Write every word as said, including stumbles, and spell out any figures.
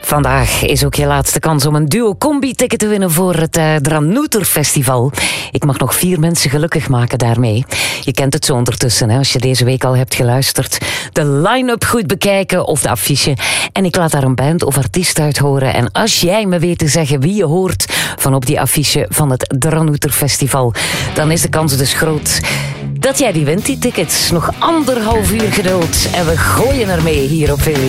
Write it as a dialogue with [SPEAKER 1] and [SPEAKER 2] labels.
[SPEAKER 1] Vandaag is ook je laatste kans om een duo-combi-ticket te winnen voor het uh, Dranouter Festival. Ik mag nog vier mensen gelukkig maken daarmee. Je kent het zo ondertussen, hè, als je deze week al hebt geluisterd. De line-up goed bekijken of de affiche. En ik laat daar een band of artiest uit horen. En als jij me weet te zeggen wie je hoort van op die affiche van het Dranouter Festival, dan is de kans dus groot dat jij die wint, die tickets. Nog anderhalf uur geduld en we gooien ermee hier op Philly.